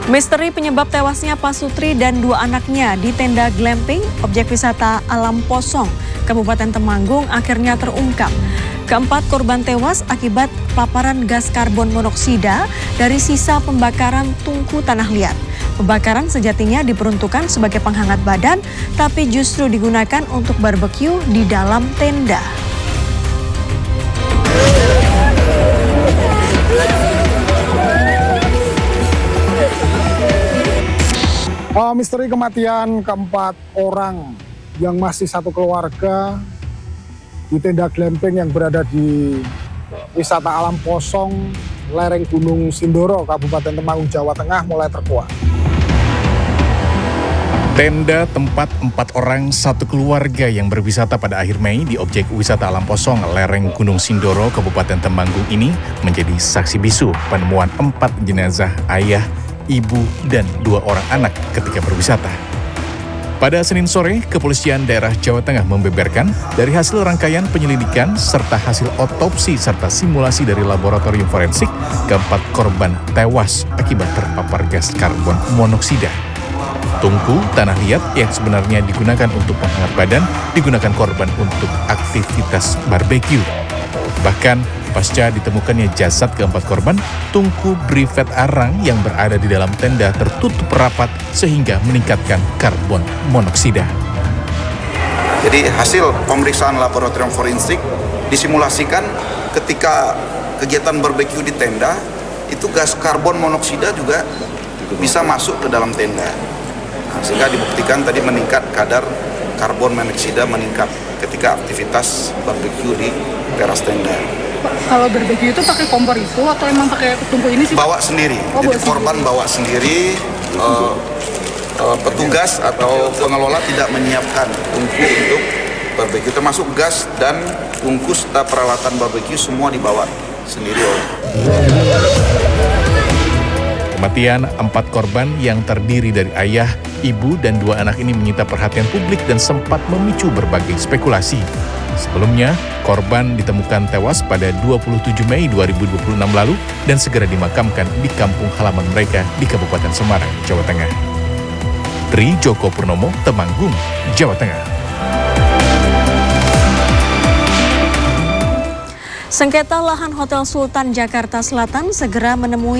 Misteri penyebab tewasnya Pasutri dan dua anaknya di tenda glamping objek wisata Alam Posong, Kabupaten Temanggung akhirnya terungkap. Keempat korban tewas akibat paparan gas karbon monoksida dari sisa pembakaran tungku tanah liat. Pembakaran sejatinya diperuntukkan sebagai penghangat badan, tapi justru digunakan untuk barbeque di dalam tenda. Misteri kematian keempat orang yang masih satu keluarga di tenda glamping yang berada di wisata Alam Posong, lereng Gunung Sindoro, Kabupaten Temanggung, Jawa Tengah mulai terkuak. Tenda tempat 4 orang satu keluarga yang berwisata pada akhir Mei di objek wisata Alam Posong, lereng Gunung Sindoro, Kabupaten Temanggung ini menjadi saksi bisu penemuan 4 jenazah ayah, ibu, dan 2 orang anak ketika berwisata. Pada Senin sore, Kepolisian Daerah Jawa Tengah membeberkan dari hasil rangkaian penyelidikan serta hasil otopsi serta simulasi dari laboratorium forensik, keempat korban tewas akibat terpapar gas karbon monoksida. Tungku tanah liat yang sebenarnya digunakan untuk penghangat badan digunakan korban untuk aktivitas barbeque. Bahkan pasca ditemukannya jasad keempat korban, tungku brivet arang yang berada di dalam tenda tertutup rapat sehingga meningkatkan karbon monoksida. Jadi hasil pemeriksaan laboratorium forensik disimulasikan ketika kegiatan barbeque di tenda, itu gas karbon monoksida juga bisa masuk ke dalam tenda. Sehingga dibuktikan tadi meningkat kadar karbon monoksida meningkat ketika aktivitas barbeque di teras tenda. Kalau barbeque itu pakai kompor itu atau emang pakai tungku ini sih? Bawa sendiri. Jadi korban bawa sendiri. Petugas atau pengelola tidak menyiapkan tungku untuk barbeque, termasuk gas dan tungku serta peralatan barbeque semua dibawa sendiri. Kematian 4 korban yang terdiri dari ayah, ibu, dan 2 anak ini menyita perhatian publik dan sempat memicu berbagai spekulasi. Sebelumnya, korban ditemukan tewas pada 27 Mei 2026 lalu dan segera dimakamkan di kampung halaman mereka di Kabupaten Semarang, Jawa Tengah. Tri Joko Purnomo, Temanggung, Jawa Tengah. Sengketa lahan Hotel Sultan Jakarta Selatan segera menemui